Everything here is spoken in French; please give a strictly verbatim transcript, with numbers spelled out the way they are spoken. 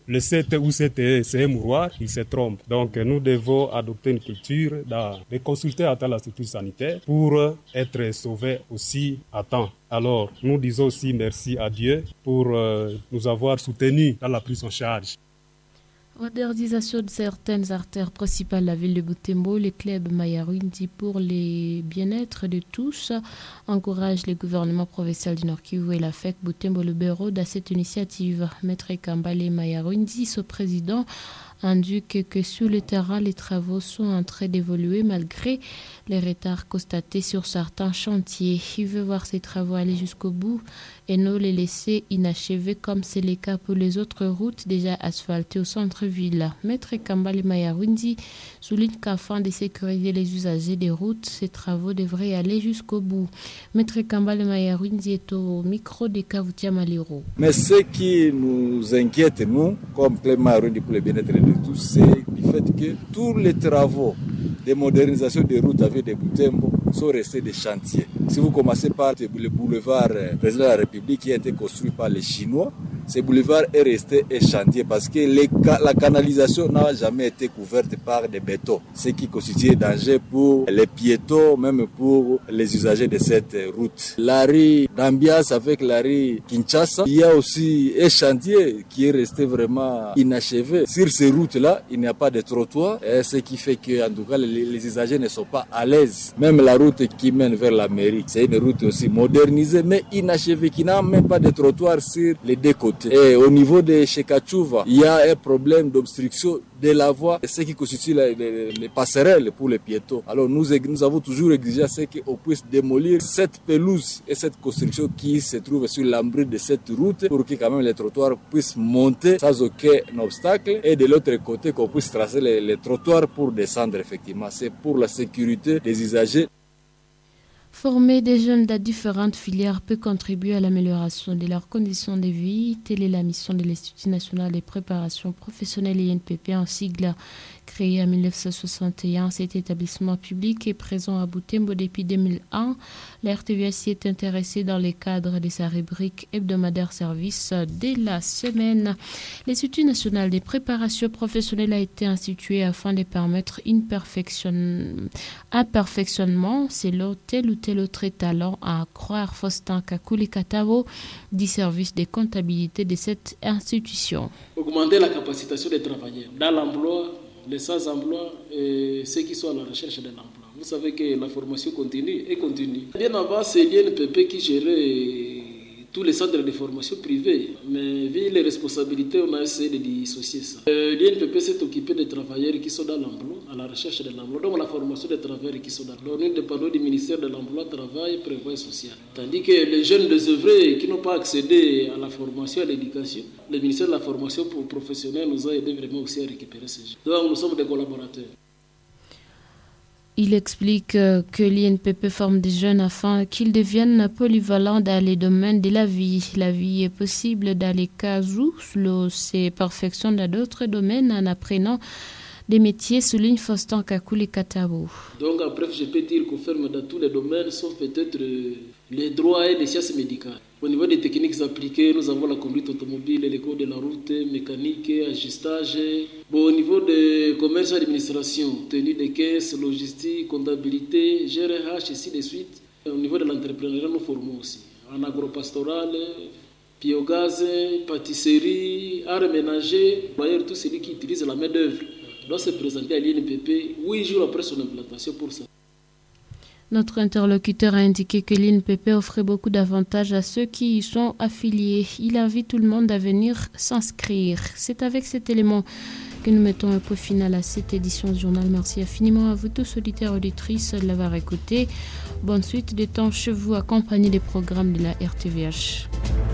le C T ou C T E, c'est un mouroir, il se trompe. Donc nous devons adopter une culture de consulter à temps la structure sanitaire pour être sauvés aussi à temps. Alors nous disons aussi merci à Dieu pour euh, nous avoir soutenus dans la prise en charge. Modernisation de certaines artères principales de la ville de Butembo, le club Mayarwindi pour le bien-être de tous encourage le gouvernement provincial du Nord Kivu et la F E C Butembo Lubero dans cette initiative. Maître Kambale Mayarwindi, son président, indique que sur le terrain, les travaux sont en train d'évoluer malgré les retards constatés sur certains chantiers. Il veut voir ces travaux aller jusqu'au bout et non les laisser inachevés comme c'est le cas pour les autres routes déjà asphaltées au centre-ville. Maître Kambale Mayarwindi souligne qu'afin de sécuriser les usagers des routes, ces travaux devraient aller jusqu'au bout. Maître Kambale Mayarwindi est au micro de Kavutia Maliro. Mais ce qui nous inquiète, nous, comme Club Mayarwindi pour le bien-être de tous, c'est du fait que tous les travaux de modernisation des routes avec des Butembo sont restés des chantiers. Si vous commencez par le boulevard Président de la République qui a été construit par les Chinois, ce boulevard est resté un chantier parce que les, la canalisation n'a jamais été couverte par des bétons, ce qui constitue un danger pour les piétons, même pour les usagers de cette route. La rue d'Ambias avec la rue Kinshasa, il y a aussi un chantier qui est resté vraiment inachevé. Sur ces routes-là, il n'y a pas de trottoir, ce qui fait que, en tout cas, les, les usagers ne sont pas à l'aise. Même la route qui mène vers la mairie, c'est une route aussi modernisée, mais inachevée, qui n'a même pas de trottoir sur les deux côtés. Et au niveau de Chekachouva, il y a un problème d'obstruction de la voie, ce qui constitue les, les, les passerelles pour les piétons. Alors nous, nous avons toujours exigé à ce qu'on puisse démolir cette pelouse et cette construction qui se trouve sur l'embris de cette route pour que quand même les trottoirs puissent monter sans aucun obstacle et de l'autre côté qu'on puisse tracer les, les trottoirs pour descendre effectivement. C'est pour la sécurité des usagers. Former des jeunes dans différentes filières peut contribuer à l'amélioration de leurs conditions de vie. Telle est la mission de l'Institut national de préparation professionnelle I N P P en sigle. Créé en mille neuf cent soixante et un, cet établissement public est présent à Butembo depuis deux mille un. La R T V S s'y est intéressée dans le cadre de sa rubrique hebdomadaire service dès la semaine. L'Institut national de préparation professionnelle a été institué afin de permettre une perfection... un perfectionnement selon tel ou tel autre talent, à croire Faustin Kakuli Katavo du service de comptabilité de cette institution. Augmenter la capacitation des travailleurs dans l'emploi, les sans-emploi et ceux qui sont à la recherche de l'emploi. Vous savez que la formation continue et continue. Bien avant, c'est l'I N P P qui gérait tous les centres de formation privés. Mais vu les responsabilités, on a essayé de dissocier ça. Euh, L'I N P P s'est occupé des travailleurs qui sont dans l'emploi, à la recherche de l'emploi, donc la formation des travailleurs qui sont dans l'emploi. Nous dépendons du ministère de l'Emploi, Travail et Prévoyance sociale. Tandis que les jeunes désœuvrés qui n'ont pas accédé à la formation, à l'éducation, le ministère de la formation professionnelle nous a aidé vraiment aussi à récupérer ces jeunes. Donc nous sommes des collaborateurs. Il explique que l'I N P P forme des jeunes afin qu'ils deviennent polyvalents dans les domaines de la vie. La vie est possible dans les cas où l'on se perfectionne dans d'autres domaines en apprenant des métiers, souligne Faustin Kakuli Katabo. Donc après, je peux dire qu'on forme dans tous les domaines, sauf peut-être les droits et les sciences médicales. Au niveau des techniques appliquées, nous avons la conduite automobile, les codes de la route, mécanique, ajustage. Bon, au niveau de commerce et administration, tenue de caisse, logistique, comptabilité, G R H, ainsi de suite. Au niveau de l'entrepreneuriat, nous formons aussi. En agropastoral, biogaz, pâtisserie, art ménager. D'ailleurs, tout celui qui utilise la main-d'œuvre doit se présenter à l'I N P P huit jours après son implantation pour ça. Notre interlocuteur a indiqué que l'I N P P offrait beaucoup d'avantages à ceux qui y sont affiliés. Il invite tout le monde à venir s'inscrire. C'est avec cet élément que nous mettons un point final à cette édition du journal. Merci infiniment à vous tous, auditeurs et auditrices, de l'avoir écouté. Bonne suite de temps chez vous, accompagnés des programmes de la R T V H.